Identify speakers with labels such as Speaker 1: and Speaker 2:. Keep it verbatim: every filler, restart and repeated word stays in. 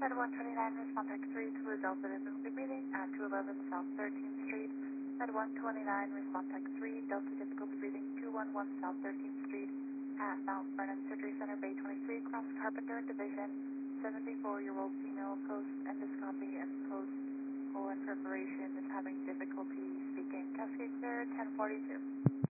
Speaker 1: Med one twenty-nine, respond tech three to a Delta difficulty breathing at two eleven South thirteenth Street. Med one twenty-nine, respond tech three, Delta difficulty breathing two eleven South thirteenth Street at Mount Vernon Surgery Center, Bay twenty-three, across Carpenter Division. seventy-four-year-old female post endoscopy and post colon perforation is having difficulty speaking. Cascade clear, ten forty-two.